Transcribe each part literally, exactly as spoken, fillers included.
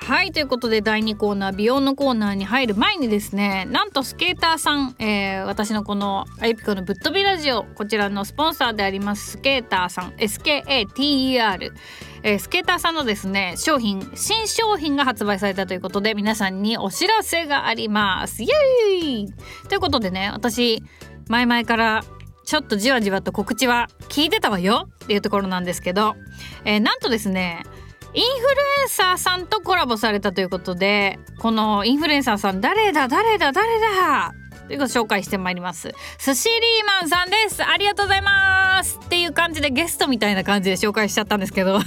はい、ということでだいにコーナー美容のコーナーに入る前にですね、なんとスケーターさん、えー、私のこのあゆぴこのぶっ飛びラジオ、こちらのスポンサーでありますスケーターさん エスケーエーティーイーアール、えー、スケーターさんのですね商品新商品が発売されたということで、皆さんにお知らせがあります。イエーイということでね、私前々からちょっとじわじわと告知は聞いてたわよっていうところなんですけど、えー、なんとですねインフルエンサーさんとコラボされたということで、このインフルエンサーさん誰だ誰だ誰だということを紹介してまいります。スシリーマンさんです。ありがとうございますっていう感じでゲストみたいな感じで紹介しちゃったんですけど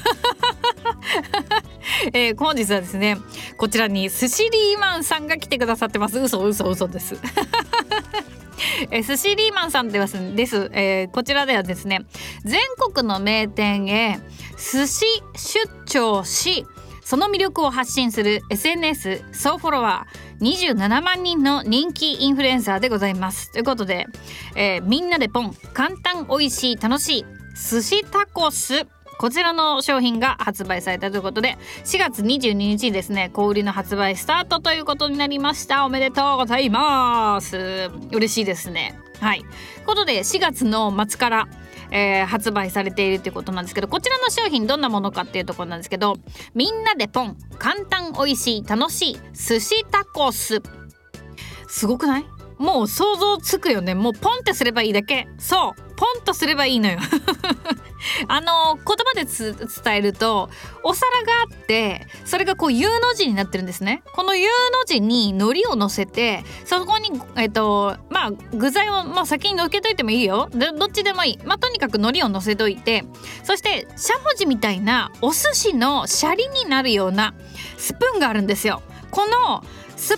えー、本日はですねこちらにスシリーマンさんが来てくださってます。嘘嘘嘘ですえスシリーマンさんではです、えー、こちらではですね全国の名店へ寿司出張し、その魅力を発信する エスエヌエス 総フォロワーにじゅうななまんにんの人気インフルエンサーでございます。ということで、えー、みんなでポン簡単おいしい楽しい寿司タコス、こちらの商品が発売されたということで、しがつにじゅうににちにですね小売りの発売スタートということになりました。おめでとうございます。嬉しいですね。はい、ということでしがつの末から、えー、発売されているということなんですけど、こちらの商品どんなものかっていうところなんですけど、みんなでポン簡単おいしい楽しい寿司タコス、すごくない？もう想像つくよね。もうポンってすればいいだけ。そうポンとすればいいのよあの言葉でつ伝えると、お皿があってそれがこう U の字になってるんですね。この U の字に海苔を乗せて、そこにえっとまあ具材を、まあ、先に乗っけといてもいいよ。でどっちでもいい。まあとにかく海苔を乗せといて、そしてしゃもじみたいなお寿司のシャリになるようなスプーンがあるんですよ。このス